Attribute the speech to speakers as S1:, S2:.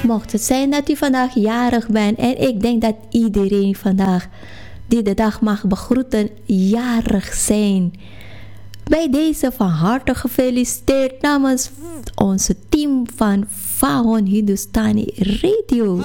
S1: Mocht het zijn dat u vandaag jarig bent, en ik denk dat iedereen vandaag die de dag mag begroeten, jarig zijn. Bij deze van harte gefeliciteerd namens onze team van Fahon Hindustani Radio.